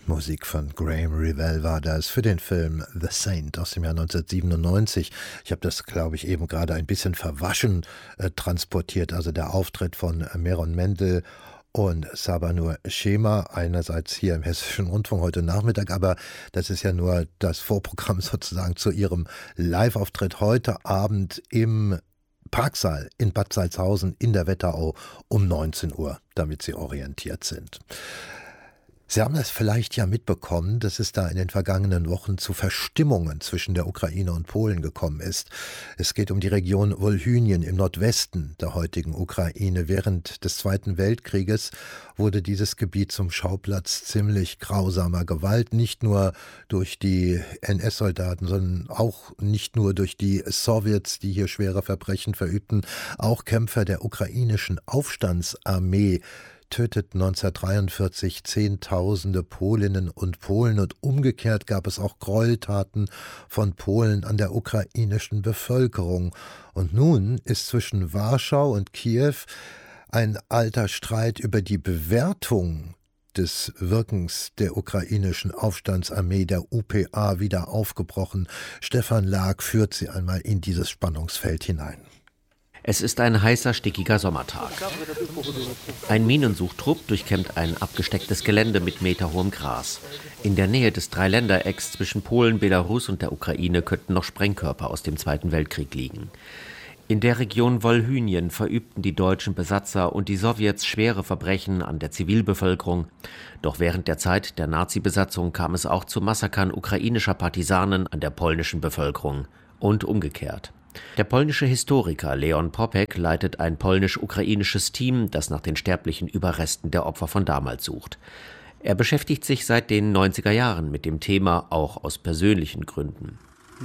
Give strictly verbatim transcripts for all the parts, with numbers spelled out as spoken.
Musik von Graham Revell war das für den Film The Saint aus dem Jahr neunzehnhundertsiebenundneunzig. Ich habe das, glaube ich, eben gerade ein bisschen verwaschen äh, transportiert. Also der Auftritt von Meron Mendel und Sabanur Schema, einerseits hier im Hessischen Rundfunk heute Nachmittag, aber das ist ja nur das Vorprogramm sozusagen zu ihrem Live-Auftritt heute Abend im Parksaal in Bad Salzhausen in der Wetterau um neunzehn Uhr, damit Sie orientiert sind. Sie haben das vielleicht ja mitbekommen, dass es da in den vergangenen Wochen zu Verstimmungen zwischen der Ukraine und Polen gekommen ist. Es geht um die Region Wolhynien im Nordwesten der heutigen Ukraine. Während des Zweiten Weltkrieges wurde dieses Gebiet zum Schauplatz ziemlich grausamer Gewalt, nicht nur durch die N S-Soldaten, sondern auch nicht nur durch die Sowjets, die hier schwere Verbrechen verübten. Auch Kämpfer der ukrainischen Aufstandsarmee töteten neunzehnhundertdreiundvierzig Zehntausende Polinnen und Polen, und umgekehrt gab es auch Gräueltaten von Polen an der ukrainischen Bevölkerung. Und nun ist zwischen Warschau und Kiew ein alter Streit über die Bewertung des Wirkens der ukrainischen Aufstandsarmee, der U P A, wieder aufgebrochen. Stefan Lag führt Sie einmal in dieses Spannungsfeld hinein. Es ist ein heißer, stickiger Sommertag. Ein Minensuchtrupp durchkämmt ein abgestecktes Gelände mit meterhohem Gras. In der Nähe des Dreiländerecks zwischen Polen, Belarus und der Ukraine könnten noch Sprengkörper aus dem Zweiten Weltkrieg liegen. In der Region Wolhynien verübten die deutschen Besatzer und die Sowjets schwere Verbrechen an der Zivilbevölkerung. Doch während der Zeit der Nazi-Besatzung kam es auch zu Massakern ukrainischer Partisanen an der polnischen Bevölkerung und umgekehrt. Der polnische Historiker Leon Popek leitet ein polnisch-ukrainisches Team, das nach den sterblichen Überresten der Opfer von damals sucht. Er beschäftigt sich seit den neunziger Jahren mit dem Thema, auch aus persönlichen Gründen.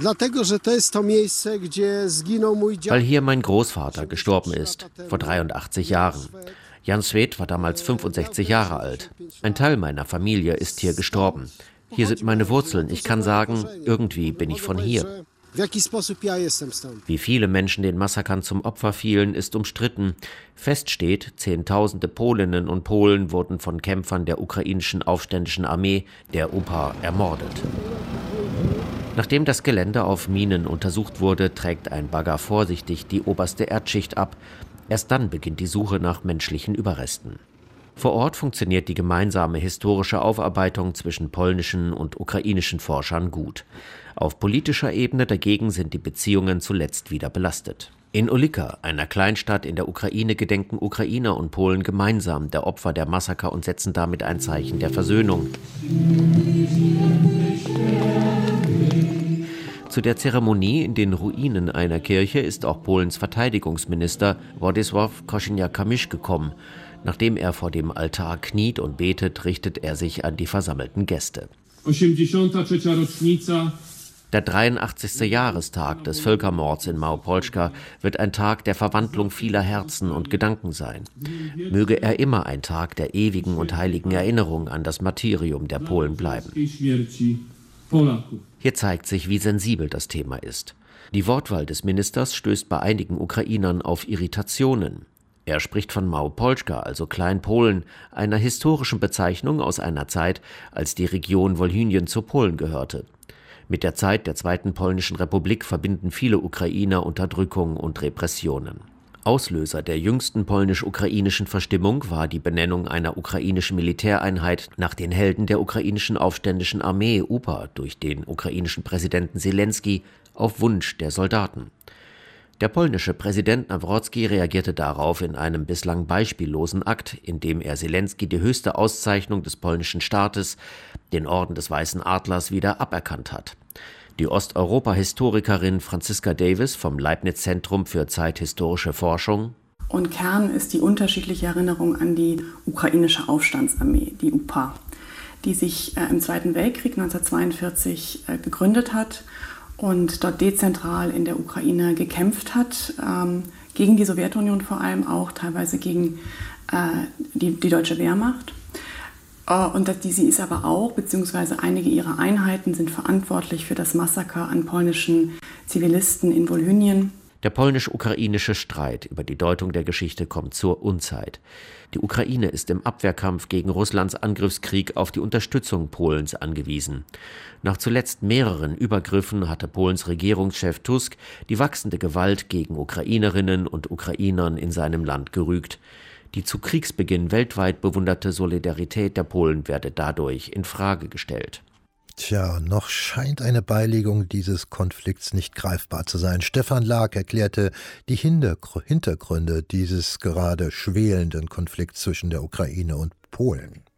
Weil hier mein Großvater gestorben ist, vor dreiundachtzig Jahren. Jan Swed war damals fünfundsechzig Jahre alt. Ein Teil meiner Familie ist hier gestorben. Hier sind meine Wurzeln. Ich kann sagen, irgendwie bin ich von hier. Wie viele Menschen den Massakern zum Opfer fielen, ist umstritten. Fest steht, Zehntausende Polinnen und Polen wurden von Kämpfern der ukrainischen aufständischen Armee, der U P A, ermordet. Nachdem das Gelände auf Minen untersucht wurde, trägt ein Bagger vorsichtig die oberste Erdschicht ab. Erst dann beginnt die Suche nach menschlichen Überresten. Vor Ort funktioniert die gemeinsame historische Aufarbeitung zwischen polnischen und ukrainischen Forschern gut. Auf politischer Ebene dagegen sind die Beziehungen zuletzt wieder belastet. In Olyka, einer Kleinstadt in der Ukraine, gedenken Ukrainer und Polen gemeinsam der Opfer der Massaker und setzen damit ein Zeichen der Versöhnung. Zu der Zeremonie in den Ruinen einer Kirche ist auch Polens Verteidigungsminister Władysław Kosiniak-Kamysz gekommen. Nachdem er vor dem Altar kniet und betet, richtet er sich an die versammelten Gäste. Der dreiundachtzigste Jahrestag des Völkermords in Małopolska wird ein Tag der Verwandlung vieler Herzen und Gedanken sein. Möge er immer ein Tag der ewigen und heiligen Erinnerung an das Martyrium der Polen bleiben. Hier zeigt sich, wie sensibel das Thema ist. Die Wortwahl des Ministers stößt bei einigen Ukrainern auf Irritationen. Er spricht von Małopolska, also Kleinpolen, einer historischen Bezeichnung aus einer Zeit, als die Region Wolhynien zu Polen gehörte. Mit der Zeit der Zweiten Polnischen Republik verbinden viele Ukrainer Unterdrückung und Repressionen. Auslöser der jüngsten polnisch-ukrainischen Verstimmung war die Benennung einer ukrainischen Militäreinheit nach den Helden der ukrainischen aufständischen Armee U P A durch den ukrainischen Präsidenten Selenskyj auf Wunsch der Soldaten. Der polnische Präsident Nawrocki reagierte darauf in einem bislang beispiellosen Akt, in dem er Selenskyj die höchste Auszeichnung des polnischen Staates, den Orden des Weißen Adlers, wieder aberkannt hat. Die Osteuropa-Historikerin Franziska Davis vom Leibniz-Zentrum für zeithistorische Forschung: Und Kern ist die unterschiedliche Erinnerung an die ukrainische Aufstandsarmee, die U P A, die sich äh, im Zweiten Weltkrieg neunzehnhundertzweiundvierzig äh, gegründet hat und dort dezentral in der Ukraine gekämpft hat, ähm, gegen die Sowjetunion vor allem, auch teilweise gegen äh, die, die deutsche Wehrmacht. Äh, und das, die, sie ist aber auch, beziehungsweise einige ihrer Einheiten sind verantwortlich für das Massaker an polnischen Zivilisten in Wolhynien. Der polnisch-ukrainische Streit über die Deutung der Geschichte kommt zur Unzeit. Die Ukraine ist im Abwehrkampf gegen Russlands Angriffskrieg auf die Unterstützung Polens angewiesen. Nach zuletzt mehreren Übergriffen hatte Polens Regierungschef Tusk die wachsende Gewalt gegen Ukrainerinnen und Ukrainern in seinem Land gerügt. Die zu Kriegsbeginn weltweit bewunderte Solidarität der Polen werde dadurch in Frage gestellt. Tja, noch scheint eine Beilegung dieses Konflikts nicht greifbar zu sein. Stefan Lag erklärte die Hintergründe dieses gerade schwelenden Konflikts zwischen der Ukraine und Polen.